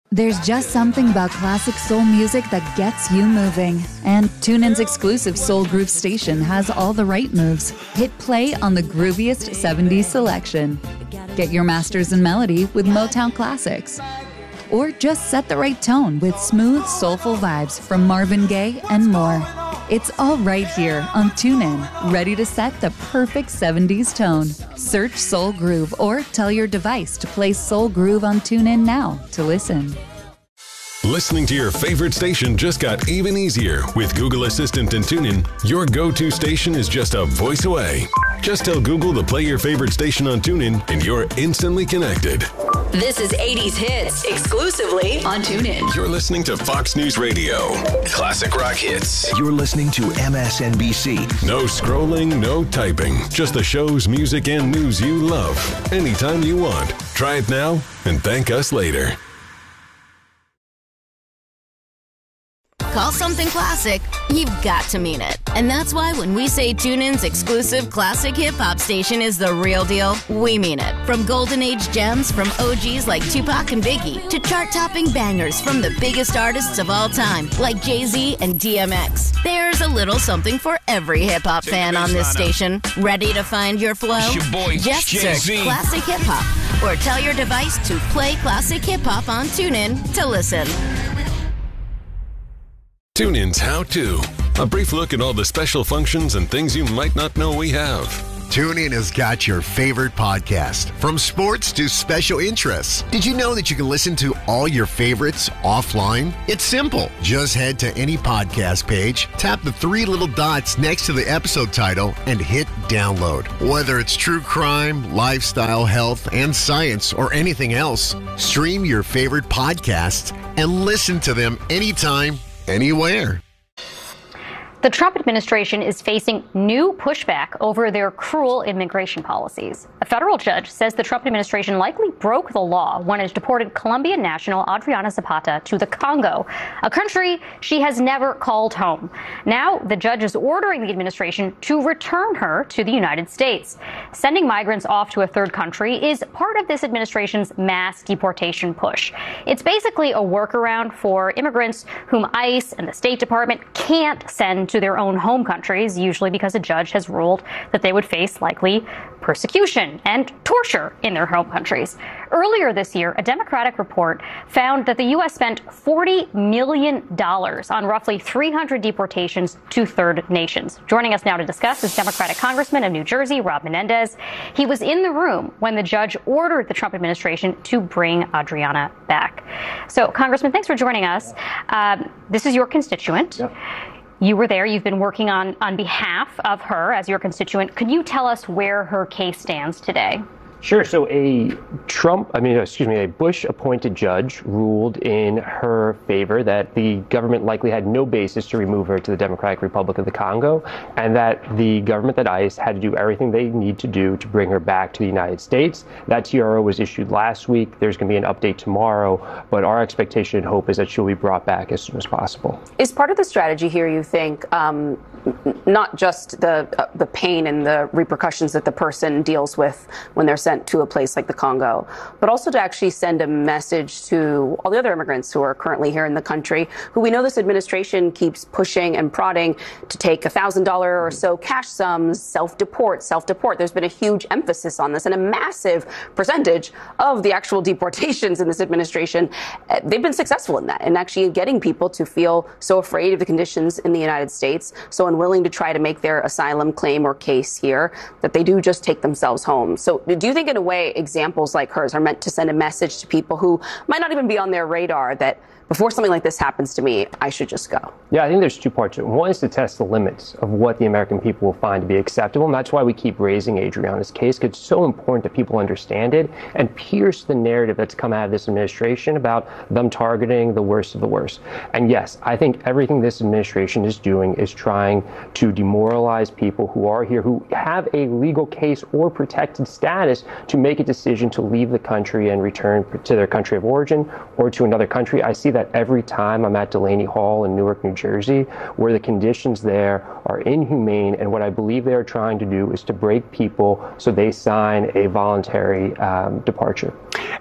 There's just something about classic soul music that gets you moving. And TuneIn's exclusive Soul Groove station has all the right moves. Hit play on the grooviest 70s selection. Get your masters in melody with Motown classics. Or just set the right tone with smooth, soulful vibes from Marvin Gaye and more. It's all right here on TuneIn, ready to set the perfect 70s tone. Search Soul Groove or tell your device to play Soul Groove on TuneIn now to listen. Listening to your favorite station just got even easier with Google Assistant and TuneIn. Your go-to station is just a voice away. Just tell Google to play your favorite station on TuneIn and you're instantly connected. This is 80s Hits, exclusively on TuneIn. You're listening to Fox News Radio. Classic rock hits. You're listening to MSNBC. No scrolling, no typing. Just the shows, music, and news you love. Anytime you want. Try it now and thank us later. Call something classic, you've got to mean it. And that's why when we say TuneIn's exclusive classic hip-hop station is the real deal, we mean it. From golden age gems from OGs like Tupac and Biggie to chart-topping bangers from the biggest artists of all time like Jay-Z and DMX. There's a little something for every hip-hop fan on this station. Ready to find your flow? It's your boy, just Jay-Z. search Classic Hip Hop or tell your device to play Classic Hip Hop on TuneIn to listen. TuneIn's How To. A brief look at all the special functions and things you might not know we have. TuneIn has got your favorite podcast, from sports to special interests. Did you know that you can listen to all your favorites offline? It's simple. Just head to any podcast page, tap the three little dots next to the episode title, and hit download. Whether it's true crime, lifestyle, health, and science, or anything else, stream your favorite podcasts and listen to them anytime, anywhere. The Trump administration is facing new pushback over their cruel immigration policies. A federal judge says the Trump administration likely broke the law when it deported Colombian national Adriana Zapata to the Congo, a country she has never called home. Now, the judge is ordering the administration to return her to the United States. Sending migrants off to a third country is part of this administration's mass deportation push. It's basically a workaround for immigrants whom ICE and the State Department can't send to their own home countries, usually because a judge has ruled that they would face likely persecution and torture in their home countries. Earlier this year, a Democratic report found that the U.S. spent $40 million on roughly 300 deportations to third nations. Joining us now to discuss is Democratic Congressman of New Jersey, Rob Menendez. He was in the room when the judge ordered the Trump administration to bring Adriana back. So, Congressman, thanks for joining us. This is your constituent. Yep. You were there. You've been working on behalf of her as your constituent. Could you tell us where her case stands today? Sure. So a Bush-appointed judge ruled in her favor that the government likely had no basis to remove her to the Democratic Republic of the Congo, and that the government, that ICE, had to do everything they need to do to bring her back to the United States. That TRO was issued last week. There's going to be an update tomorrow, but our expectation and hope is that she'll be brought back as soon as possible. Is part of the strategy here, you think, not just the pain and the repercussions that the person deals with when they're sent to a place like the Congo, but also to actually send a message to all the other immigrants who are currently here in the country, who we know this administration keeps pushing and prodding to take $1,000 or so cash sums, self-deport. There's been a huge emphasis on this, and a massive percentage of the actual deportations in this administration, they've been successful in that, and actually getting people to feel so afraid of the conditions in the United States, so unwilling to try to make their asylum claim or case here, that they do just take themselves home. So do you think, in a way, examples like hers are meant to send a message to people who might not even be on their radar that before something like this happens to me, I should just go? Yeah, I think there's two parts to it. One is to test the limits of what the American people will find to be acceptable, and that's why we keep raising Adriana's case, because it's so important that people understand it and pierce the narrative that's come out of this administration about them targeting the worst of the worst. And yes, I think everything this administration is doing is trying to demoralize people who are here, who have a legal case or protected status, to make a decision to leave the country and return to their country of origin or to another country. I see that every time I'm at Delaney Hall in Newark, New Jersey, where the conditions there are inhumane, and what I believe they are trying to do is to break people so they sign a voluntary departure.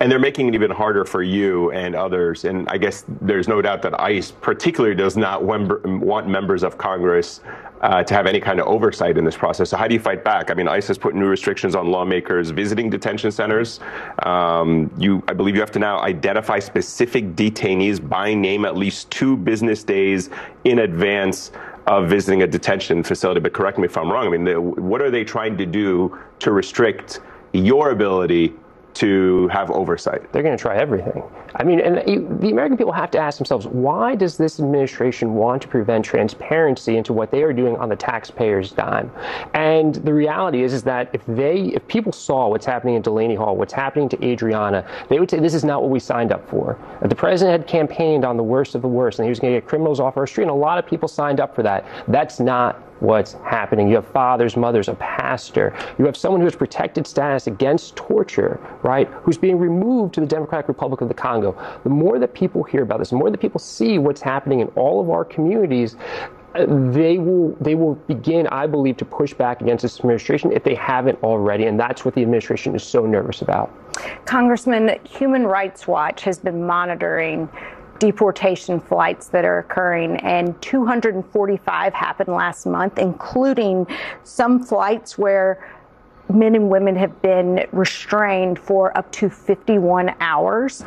And they're making it even harder for you and others. And I guess there's no doubt that ICE particularly does not want members of Congress to have any kind of oversight in this process. So how do you fight back? I mean, ICE has put new restrictions on lawmakers visiting detention centers. I believe you have to now identify specific detainees by name at least 2 business days in advance of visiting a detention facility. But correct me if I'm wrong. I mean, what are they trying to do to restrict your ability to have oversight? They're going to try everything. I mean, and the American people have to ask themselves, why does this administration want to prevent transparency into what they are doing on the taxpayers' dime? And the reality is that if people saw what's happening in Delaney Hall, what's happening to Adriana, they would say this is not what we signed up for. The president had campaigned on the worst of the worst, and he was going to get criminals off our street, and a lot of people signed up for that. That's not what's happening. You have fathers, mothers, a pastor. You have someone who has protected status against torture, right, who's being removed to the Democratic Republic of the Congo. The more that people hear about this, the more that people see what's happening in all of our communities, they will begin, I believe, to push back against this administration if they haven't already. And that's what the administration is so nervous about. Congressman, Human Rights Watch has been monitoring deportation flights that are occurring, and 245 happened last month, including some flights where men and women have been restrained for up to 51 hours.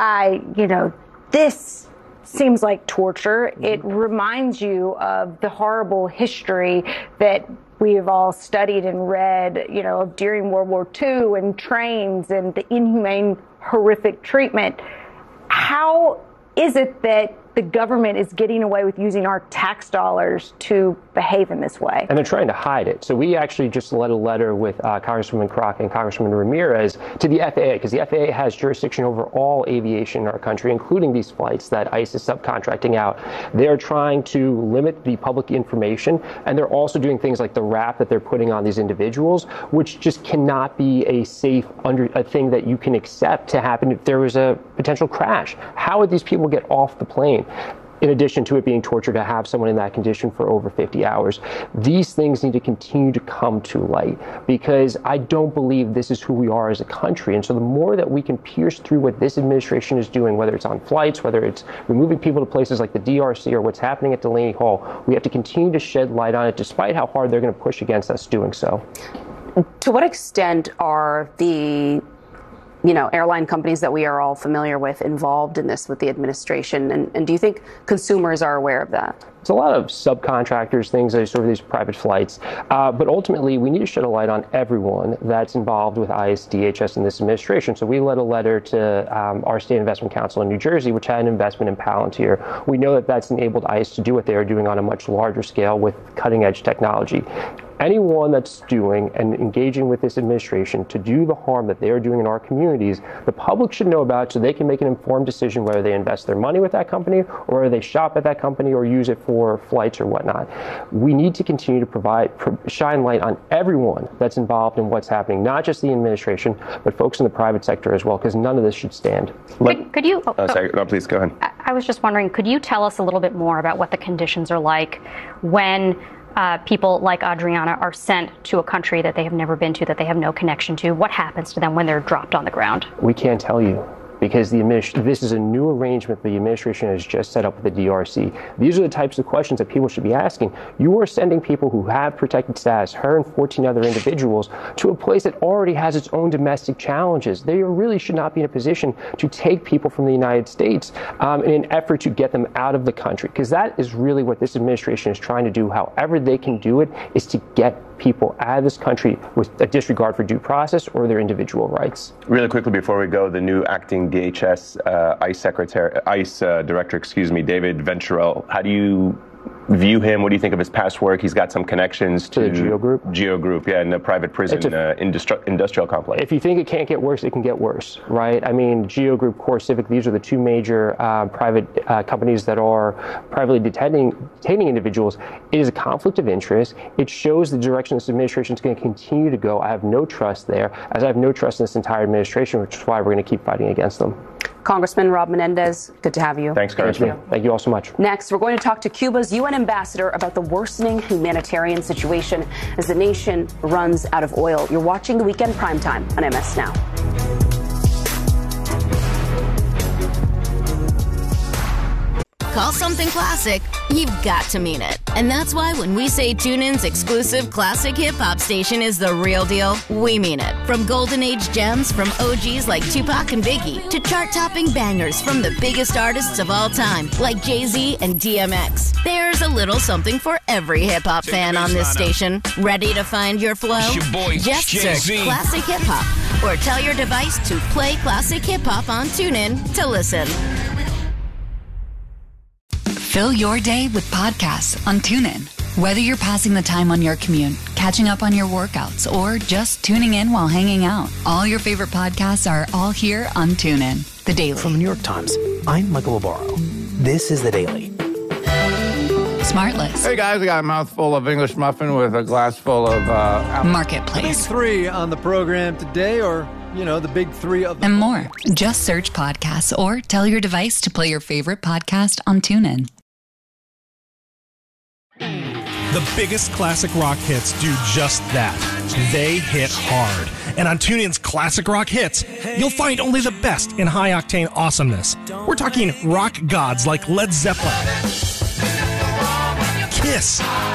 This seems like torture. It reminds you of the horrible history that we have all studied and read, during World War II and trains and the inhumane, horrific treatment. How is it that the government is getting away with using our tax dollars to behave in this way? And they're trying to hide it. So we actually just led a letter with Congresswoman Crockett and Congressman Ramirez to the FAA, because the FAA has jurisdiction over all aviation in our country, including these flights that ICE is subcontracting out. They're trying to limit the public information, and they're also doing things like the wrap that they're putting on these individuals, which just cannot be a safe a thing that you can accept to happen if there was a potential crash. How would these people get off the plane? In addition to it being torture to have someone in that condition for over 50 hours. These things need to continue to come to light, because I don't believe this is who we are as a country. And so the more that we can pierce through what this administration is doing, whether it's on flights, whether it's removing people to places like the DRC or what's happening at Delaney Hall, we have to continue to shed light on it, despite how hard they're going to push against us doing so. To what extent are the airline companies that we are all familiar with involved in this with the administration? And do you think consumers are aware of that? It's a lot of subcontractors, things that are sort of these private flights. But ultimately, we need to shed a light on everyone that's involved with ICE, DHS, and this administration. So we led a letter to our State Investment Council in New Jersey, which had an investment in Palantir. We know that that's enabled ICE to do what they are doing on a much larger scale with cutting-edge technology. Anyone that's doing and engaging with this administration to do the harm that they are doing in our communities, the public should know about, so they can make an informed decision whether they invest their money with that company or whether they shop at that company or use it for flights or whatnot. We need to continue to shine light on everyone that's involved in what's happening, not just the administration, but folks in the private sector as well, because none of this should stand. Could you? Sorry, no, please go ahead. I was just wondering, could you tell us a little bit more about what the conditions are like when people like Adriana are sent to a country that they have never been to, that they have no connection to? What happens to them when they're dropped on the ground? We can't tell you, because this is a new arrangement the administration has just set up with the DRC. These are the types of questions that people should be asking. You are sending people who have protected status, her and 14 other individuals, to a place that already has its own domestic challenges. They really should not be in a position to take people from the United States in an effort to get them out of the country, because that is really what this administration is trying to do. However they can do it is to get people out of this country with a disregard for due process or their individual rights. Really quickly before we go, the new acting DHS ICE director, David Venturell, how do you view him? What do you think of his past work? He's got some connections to the GEO Group. GEO Group, yeah, in the private prison industrial complex. If you think it can't get worse, it can get worse, right? I mean, GEO Group, CoreCivic, these are the two major private companies that are privately detaining individuals. It is a conflict of interest. It shows the direction this administration is going to continue to go. I have no trust there, as I have no trust in this entire administration, which is why we're going to keep fighting against them. Congressman Rob Menendez, good to have you. Thanks, Congressman. Thank you all so much. Next, we're going to talk to Cuba's UN ambassador about the worsening humanitarian situation as the nation runs out of oil. You're watching the Weekend Primetime on MS Now. call something classic, you've got to mean it. And that's why when we say TuneIn's exclusive classic hip-hop station is the real deal, we mean it. From golden age gems from OGs like Tupac and Biggie to chart-topping bangers from the biggest artists of all time like Jay-Z and DMX. There's a little something for every hip-hop fan on this station. Ready to find your flow? It's your boy, Just Jay-Z. search Classic Hip Hop or tell your device to play Classic Hip Hop on TuneIn to listen. Fill your day with podcasts on TuneIn. Whether you're passing the time on your commute, catching up on your workouts, or just tuning in while hanging out, all your favorite podcasts are all here on TuneIn. The Daily. From the New York Times, I'm Michael Barbaro. This is The Daily. Smartless. Hey guys, I got a mouthful of English muffin with a glass full of Marketplace. The big three on the program today, or, the big three of and more. Just search podcasts or tell your device to play your favorite podcast on TuneIn. The biggest classic rock hits do just that. They hit hard. And on TuneIn's Classic Rock Hits, you'll find only the best in high-octane awesomeness. We're talking rock gods like Led Zeppelin, Kiss,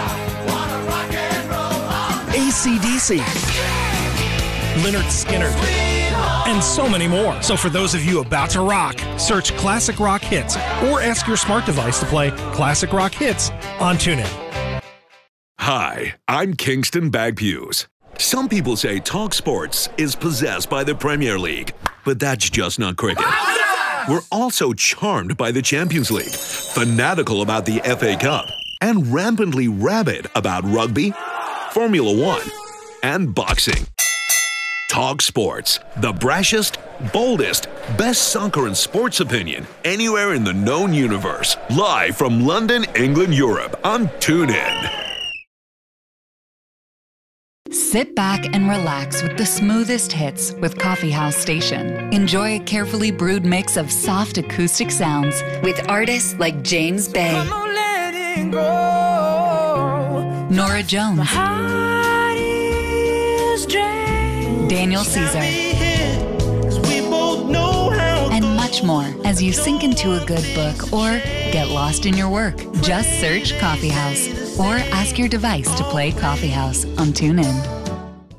AC/DC, Lynyrd Skynyrd, and so many more. So for those of you about to rock, search Classic Rock Hits or ask your smart device to play Classic Rock Hits on TuneIn. Hi, I'm Kingston Bagpues. Some people say Talk Sports is possessed by the Premier League, but that's just not cricket. We're also charmed by the Champions League, fanatical about the FA Cup, and rampantly rabid about rugby, Formula One, and boxing. Talk Sports, the brashest, boldest, best soccer and sports opinion anywhere in the known universe. Live from London, England, Europe on TuneIn. Sit back and relax with the smoothest hits with Coffeehouse Station. Enjoy a carefully brewed mix of soft acoustic sounds with artists like James Bay, Nora Jones, Daniel Caesar, and much more as you sink into a good book or get lost in your work. Just search Coffeehouse or ask your device to play Coffeehouse on TuneIn.